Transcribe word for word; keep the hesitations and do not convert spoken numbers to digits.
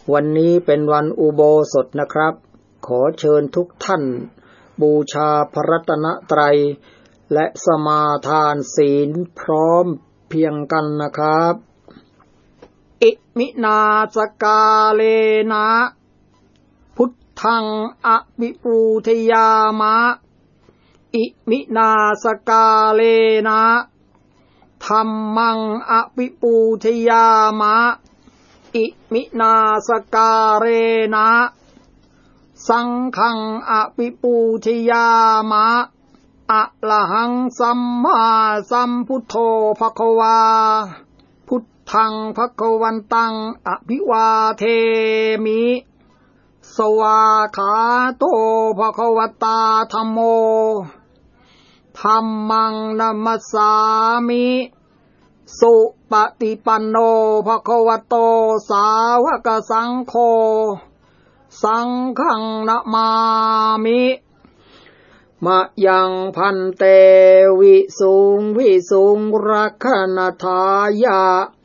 วันนี้เป็นวันอุโบสถนะครับขอเชิญทุกท่านบูชาพระรัตนตรัยและสมาทานศีลพร้อมเพียงกันนะครับอิมินาสกาเลนะพุทธังอภิปูทยามะอิมินาสกาเลนะธัมมังอภิปูทยามะอิมินาสกาเรนะสังฆังอภิปูทยามะอะระหังสัมมาสัมพุทโธภควาพุทธังภควันตังอภิวาเทมิสวากขาโตภควตาธัมโมธัมมังนัมสสามิสุปฏิปันโนภควโตสาวกสังโฆสังฆังนะมามิมะยังพันเตวิสุงวิสุงรักขณทายะ